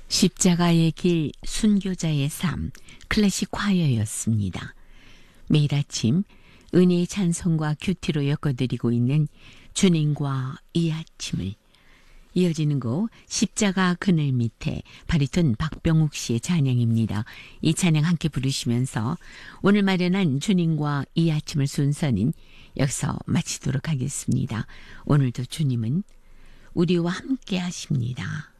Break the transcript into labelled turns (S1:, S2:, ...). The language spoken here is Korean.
S1: 십자가의 길, 순교자의 삶, 클래식 콰이어였습니다. 매일 아침 은혜의 찬송과 큐티로 엮어드리고 있는 주님과 이 아침을, 이어지는 곡 십자가 그늘 밑에, 바리톤 박병욱 씨의 찬양입니다. 이 찬양 함께 부르시면서 오늘 마련한 주님과 이 아침을 순서는 여기서 마치도록 하겠습니다. 오늘도 주님은 우리와 함께 하십니다.